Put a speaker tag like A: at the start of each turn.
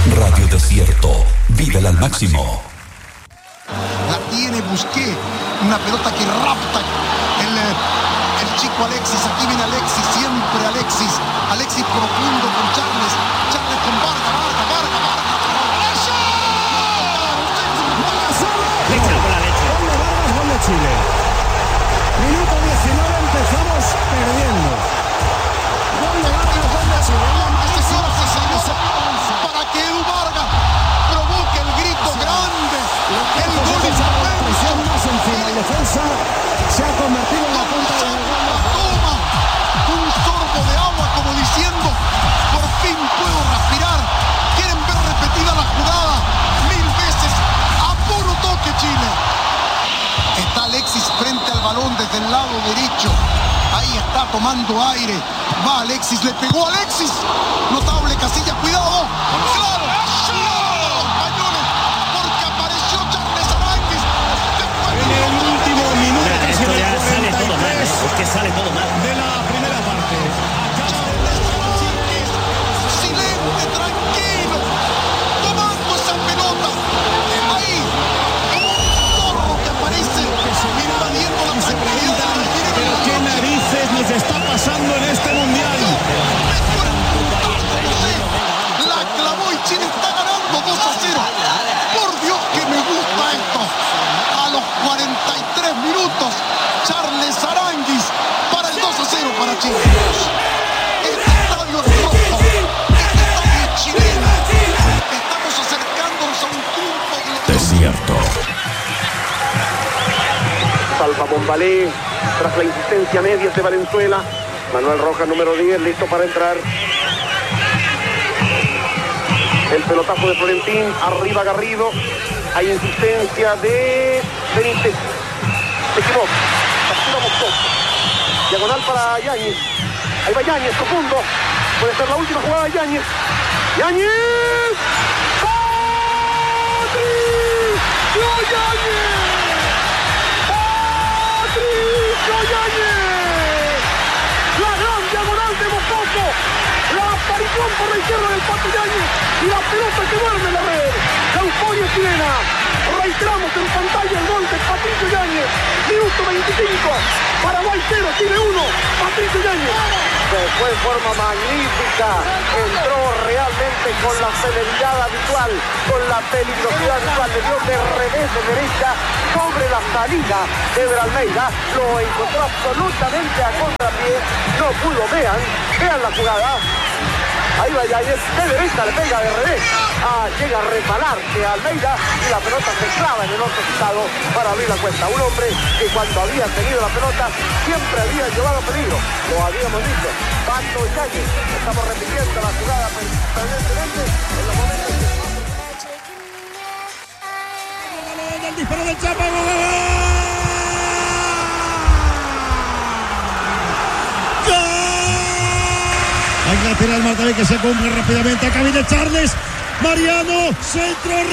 A: Radio Desierto. Vívela al máximo.
B: La tiene Busquets, una pelota que rapta el chico Alexis. Aquí viene Alexis, siempre Alexis. Alexis profundo con Charles. Charles con Vargas.
C: Le echamos la leche. Gol de Vargas, gol de Chile. Minuto 19, empezamos perdiendo. Gol de Vargas, gol de Chile.
B: Para que Edu Vargas provoque el grito grande. El gol es
C: la presión más encima y defensa se ha convertido en la punta de la
B: toma. Un sorbo de agua como diciendo, por fin puedo respirar. Quieren ver repetida la jugada 1000 veces a puro toque Chile. Está Alexis frente al balón desde el lado derecho. Ahí está tomando aire. Va Alexis, le pegó Alexis. Notable Casillas, cuidado. ¡Claro! Españoles, porque apareció Charles Aranguis.
C: En el último minuto.
D: Esto ya sale todo mal, es que sale todo mal.
C: De la primera parte.
B: Silente, tranquilo. Tomando esa pelota. Ahí. Como un zorro que aparece. Invadiendo la tranquilidad.
C: Pero qué narices nos está pasando en este mundial.
B: La clavó y Chile está ganando 2-0. Por Dios que me gusta esto. A los 43 minutos, Charles Aranguis para el 2-0 para Chile. Este estadio es rojo. Este estadio es chileno. Estamos acercándonos a un triunfo glorioso.
A: Desierto.
E: Salva Bombalé tras la insistencia media de Valenzuela. Manuel Rojas, número 10, listo para entrar. El pelotazo de Florentín, arriba Garrido. Hay insistencia de Benítez. Se equivoca. Captura Moscoso. Diagonal para Yáñez. Ahí va Yáñez, profundo. Puede ser la última jugada de Yáñez. ¡Yáñez! ¡Patricio Yáñez! La gran diagonal de Moscoso, la aparición por la izquierda del Pato Yáñez y la pelota que duerme en la red. La euforia chilena. Reiteramos en pantalla el gol de Patricio Yáñez. Minuto 25. Paraguay 0, Chile 1. Patricio Yáñez. Se fue en forma magnífica. Entró realmente con la celeridad habitual, con la peligrosidad habitual. Le dio de revés de derecha sobre la salida de Ever Almeida. Lo encontró absolutamente a contrapié. No pudo, vean la jugada. Ahí va Yáñez, de derecha le pega de revés. Llega a repalarse a Almeida y la pelota se clava en el otro costado para abrir la cuenta. Un hombre que cuando había tenido la pelota siempre había llevado peligro. Lo habíamos dicho. Pato Yáñez. Estamos repitiendo la jugada permanentemente en los momentos que...
C: El disparo del Chapa. Hay que tirar el marcador que se cumple rápidamente. Acá viene Charles. Mariano, centro.